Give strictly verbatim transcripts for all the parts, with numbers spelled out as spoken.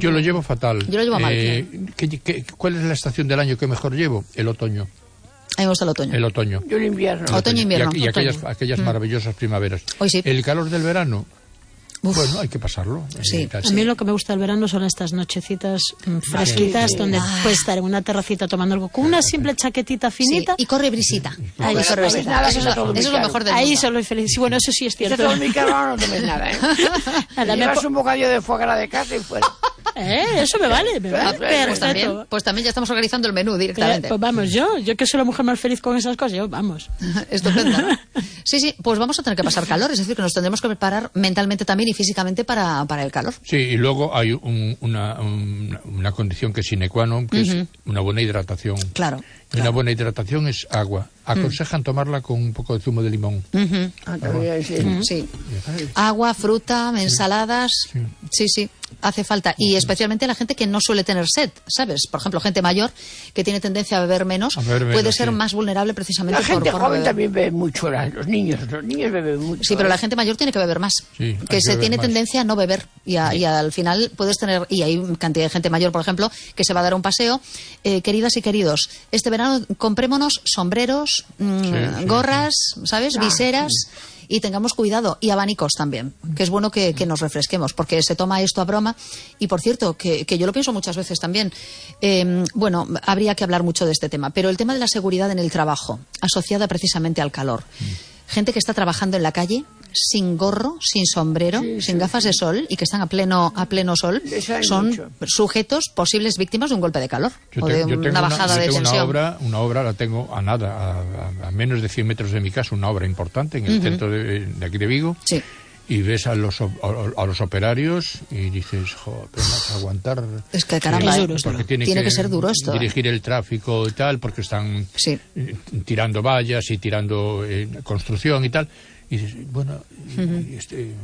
Yo lo llevo fatal. Yo lo llevo mal. Eh, ¿qué, qué, ¿Cuál es la estación del año que mejor llevo? El otoño. A mí me gusta el otoño. El otoño. Yo el invierno. El Otoño e invierno. Y, y Otoño. aquellas, aquellas mm. maravillosas primaveras. Hoy sí. El calor del verano. Uf. Bueno, hay que pasarlo. Sí. A mí lo que me gusta del verano son estas nochecitas mm, fresquitas, sí, sí. donde ah. puedes estar en una terracita tomando algo con una simple chaquetita finita. Sí. Y corre brisita. Ahí bueno, corre brisita. Nada, eso, es, eso es lo mejor del Ahí mundo. solo soy feliz. Sí, bueno, eso sí es cierto. Si todo mi caro no tomes nada, ¿eh? Nada, llevas me... un bocadillo de foie gras de casa y fuera. Eh, eso me vale, me vale. Pues también, pues también ya estamos organizando el menú directamente. Eh, pues vamos, yo, yo que soy la mujer más feliz con esas cosas, yo, vamos. Estupendo, ¿no? Sí, sí, pues vamos a tener que pasar calor, es decir, que nos tendremos que preparar mentalmente también y físicamente para, para el calor. Sí, y luego hay un, una, un, una condición que es sine qua non, que uh-huh. es una buena hidratación. Claro. Y una buena hidratación es agua. Aconsejan mm. tomarla con un poco de zumo de limón. Uh-huh. Ah, sí. Uh-huh. sí. Agua, fruta, ensaladas. Sí. sí, sí, hace falta. Y especialmente la gente que no suele tener sed, ¿sabes? Por ejemplo, gente mayor que tiene tendencia a beber menos, a beber menos puede ser sí. más vulnerable precisamente la gente por, por joven beber. También bebe mucho, los niños, los niños beben mucho. Sí, pero la gente mayor tiene que beber más. Sí, que se que tiene más. tendencia a no beber. Y, a, sí. y al final puedes tener, y hay cantidad de gente mayor, por ejemplo, que se va a dar un paseo. Eh, queridas y queridos, este verano comprémonos sombreros, mmm, sí, sí, gorras, sí. ¿sabes? Ah, Viseras. Sí. Y tengamos cuidado, y abanicos también, que es bueno que, que nos refresquemos, porque se toma esto a broma. Y por cierto, que, que yo lo pienso muchas veces también, eh, bueno, habría que hablar mucho de este tema, pero el tema de la seguridad en el trabajo, asociada precisamente al calor. Mm. Gente que está trabajando en la calle sin gorro, sin sombrero, sí, sin sí, gafas sí. de sol y que están a pleno a pleno sol, son mucho. sujetos, posibles víctimas de un golpe de calor yo o te, de yo una bajada una, de tengo tensión. Una obra, una obra la tengo a nada, a, a, a menos de cien metros de mi casa, una obra importante en el uh-huh. centro de, de aquí de Vigo. Sí. Y ves a los, a, a los operarios y dices, joder, aguantar. Es que caramba, es duro, porque tiene, tiene que, que ser duro esto. Dirigir el tráfico y tal, porque están sí. tirando vallas y tirando eh, construcción y tal. Y dices, bueno, uh-huh. este,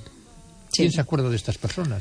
¿quién sí. se acuerda de estas personas?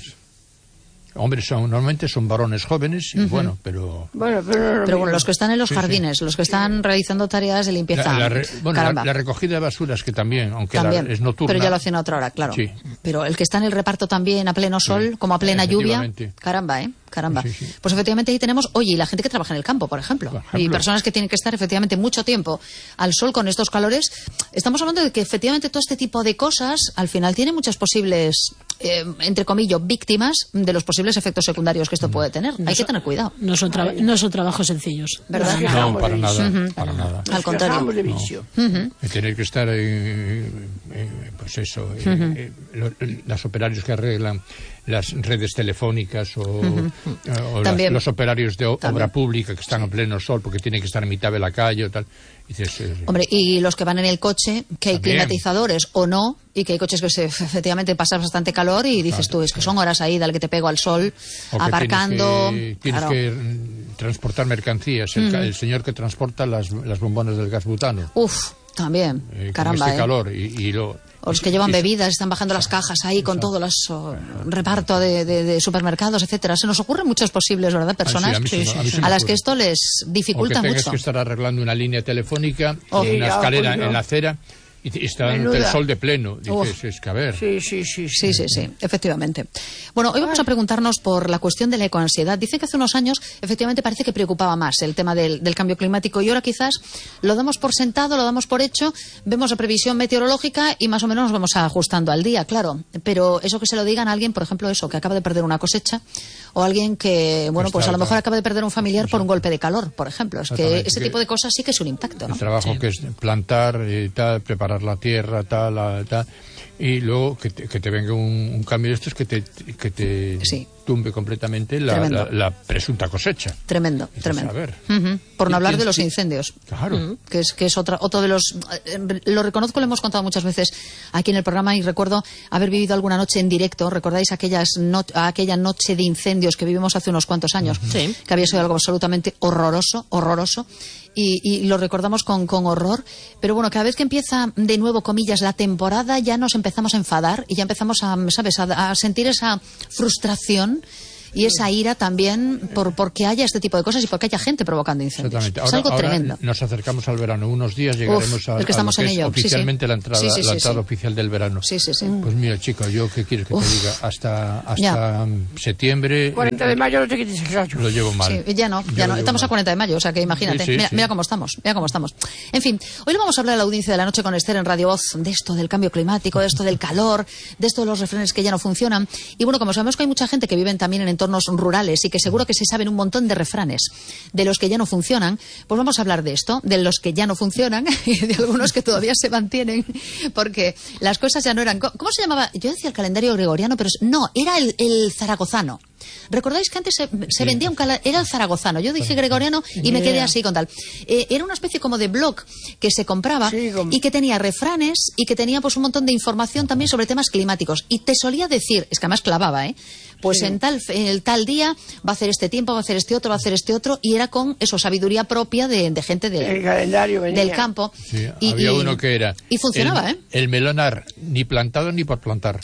Hombres son, normalmente son varones jóvenes, y uh-huh. bueno, pero... Bueno, pero, pero bueno, los que están en los sí, jardines, sí. los que están realizando tareas de limpieza. La, la re, bueno, la, la recogida de basuras, que también, aunque también, la, es nocturna... Pero ya lo hacen a otra hora, claro. Sí. Pero el que está en el reparto también a pleno sol, sí. como a plena lluvia, caramba, ¿eh? Caramba. Sí, sí. Pues efectivamente ahí tenemos, oye, y la gente que trabaja en el campo, por ejemplo, por ejemplo, y personas que tienen que estar efectivamente mucho tiempo al sol con estos calores. Estamos hablando de que efectivamente todo este tipo de cosas al final tiene muchas posibles, eh, entre comillas, víctimas de los posibles efectos secundarios que esto puede tener. No Hay so, que tener cuidado. No son, tra- no son trabajos sencillos, ¿verdad? No, para nada, uh-huh. para nada. Al contrario. De vicio. No. Uh-huh. Tener que estar, eh, eh, pues eso, eh, uh-huh. eh, los, los operarios que arreglan las redes telefónicas o, uh-huh. o las, los operarios de o, obra pública que están a pleno sol porque tienen que estar en mitad de la calle o tal. Y dices, eh, Hombre, y los que van en el coche, que hay también. climatizadores o no, y que hay coches que se, efectivamente pasan bastante calor y dices claro, tú, es que son horas ahí, dale que te pego al sol, o aparcando. Tienes que, tienes claro. que transportar mercancías, el, uh-huh. el señor que transporta las, las bombonas del gas butano. Uf, también, eh, caramba. Con este eh. calor y, y lo... O los que llevan bebidas, están bajando las cajas ahí con todo los oh, reparto de, de, de supermercados, etcétera. Se nos ocurren muchos posibles, ¿verdad? Personas sí, a, sí, a, sí, a las que esto les dificulta o que tengas mucho. que estar arreglando una línea telefónica, oh, una sí, escalera pues no. en la acera. Y está ante el sol de pleno. Dices, Uf. es que a ver. Sí, sí, sí. Sí, sí, sí, efectivamente. Bueno, hoy vamos a preguntarnos por la cuestión de la ecoansiedad. Dice que hace unos años, efectivamente, parece que preocupaba más el tema del, del cambio climático. Y ahora quizás lo damos por sentado, lo damos por hecho, vemos la previsión meteorológica y más o menos nos vamos ajustando al día, claro. Pero eso que se lo digan a alguien, por ejemplo, eso, que acaba de perder una cosecha, o alguien que, bueno, pues a lo mejor acaba de perder un familiar por un golpe de calor, por ejemplo. Es que ese tipo de cosas sí que es un impacto, ¿no? El trabajo sí. que es plantar, eh, tal, preparar la tierra, tal, Tal, tal, y luego que te, que te venga un, un cambio de estos que te, que te sí. tumbe completamente la, la, la presunta cosecha. Tremendo, dices, tremendo. A ver, uh-huh. Por no hablar de los que, incendios. Claro. Uh-huh. Que es, que es otra, otro de los... Lo reconozco, lo hemos contado muchas veces aquí en el programa y recuerdo haber vivido alguna noche en directo. ¿Recordáis aquellas no, aquella noche de incendios que vivimos hace unos cuantos años? Uh-huh. Sí. Que había sido algo absolutamente horroroso, horroroso. Y, y lo recordamos con, con horror, pero bueno, cada vez que empieza de nuevo, comillas, la temporada, ya nos empezamos a enfadar y ya empezamos a, ¿sabes?, a, a sentir esa frustración y esa ira también por porque haya este tipo de cosas y porque haya gente provocando incendios. Ahora, es algo ahora tremendo. Nos acercamos al verano. Unos días llegaremos Uf, a, es que estamos a lo que en ello. es oficialmente sí, sí. la entrada, sí, sí, sí, la entrada sí. oficial del verano. Sí, sí, sí. Pues mira, chico, yo qué quieres que Uf. te diga, hasta hasta septiembre. cuarenta de mayo no te quites el rayo. Lo llevo mal. Sí, ya no, ya no. Estamos mal. a cuarenta de mayo, o sea que imagínate. Sí, sí, mira, sí. mira cómo estamos, mira cómo estamos. En fin, hoy le vamos a hablar a la audiencia de la noche con Esther en Radio Voz de esto del cambio climático, de esto del calor, de esto de los refranes que ya no funcionan. Y bueno, como sabemos que hay mucha gente que vive también en entornos rurales y que seguro que se saben un montón de refranes de los que ya no funcionan, pues vamos a hablar de esto, de los que ya no funcionan y de algunos que todavía se mantienen, porque las cosas ya no eran... ¿Cómo se llamaba? Yo decía el calendario gregoriano, pero no, era el, el zaragozano. ¿Recordáis que antes se, se vendía un calendario? Era el zaragozano. Yo dije gregoriano y me quedé así con tal. Eh, era una especie como de blog que se compraba sí, como... y que tenía refranes y que tenía pues un montón de información también sobre temas climáticos. Y te solía decir, es que además clavaba, ¿eh? Pues sí. en tal el tal día va a hacer este tiempo, va a hacer este otro, va a hacer este otro, y era con eso, sabiduría propia de, de gente del, el calendario del campo. Sí, y, había y, uno que era... Y funcionaba, el, ¿eh? El melonar, ni plantado ni por plantar.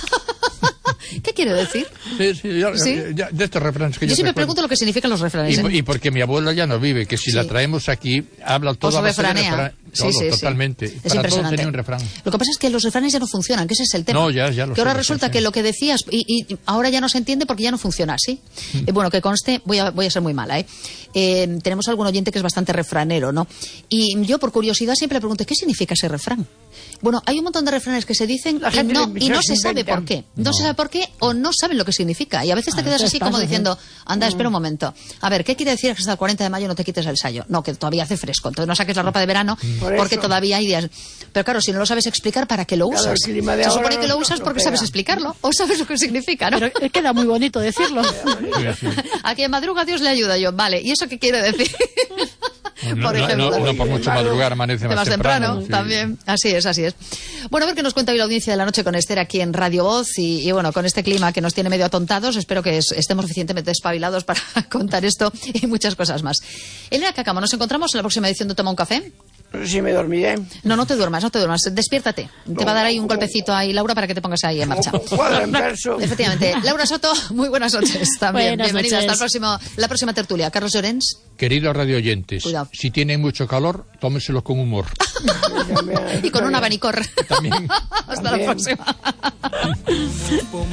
¿Qué quiere decir? Sí, sí, yo, ¿Sí? Ya, de estos refranes que yo, yo siempre recuerdo. pregunto lo que significan los refranes. Y, ¿eh? y porque mi abuela ya no vive, que si sí. la traemos aquí, habla todo. Os refranea. Refran... Sí, todo, sí, totalmente. Sí. Es Para impresionante. todo tenía un refrán. Lo que pasa es que los refranes ya no funcionan, que ese es el tema. No, ya, ya lo que ahora sé, resulta sí, que sí. lo que decías, y, y ahora ya no se entiende porque ya no funciona así. Mm. Eh, bueno, que conste, voy a, voy a ser muy mala, ¿eh? ¿eh? Tenemos algún oyente que es bastante refranero, ¿no? Y yo, por curiosidad, siempre le pregunto, ¿qué significa ese refrán? Bueno, hay un montón de refranes que se dicen y no, y no se sabe por qué. No, no se sabe por qué o no saben lo que significa. Y a veces te quedas así como diciendo, anda, espera un momento. A ver, ¿qué quiere decir que hasta el cuarenta de mayo no te quites el sayo? No, que todavía hace fresco. Entonces no saques la ropa de verano por porque eso. todavía hay días. Pero claro, si no lo sabes explicar, ¿para qué lo usas? Claro, se supone que no, lo usas no porque pega. sabes explicarlo o sabes lo que significa, ¿no? Pero queda muy bonito decirlo. Sí, sí. A quien madruga Dios le ayuda yo. Vale, ¿y eso qué quiere decir? No, por no, ejemplo. no, no por mucho madrugar amanece más, más temprano, temprano sí. también. Así es, así es. Bueno, a ver qué nos cuenta hoy la audiencia de la noche con Esther aquí en Radio Voz y, y bueno, con este clima que nos tiene medio atontados, espero que es, estemos suficientemente espabilados para contar esto y muchas cosas más. Elena Cácamo, nos encontramos en la próxima edición de Toma un Café. Si me dormiré. No, no te duermas, no te duermas. Despiértate. Te No, va a dar ahí un como- golpecito ahí, Laura, para que te pongas ahí en marcha. Como cuadro en verso. Efectivamente. Laura Soto, muy buenas noches también. Buenas Bienvenida noches. hasta el próximo, la próxima tertulia. Carlos Llorens. Queridos radioyentes, Cuidado. si tienen mucho calor, tómenselo con humor. Y con un abanicor. También. Hasta la También. próxima.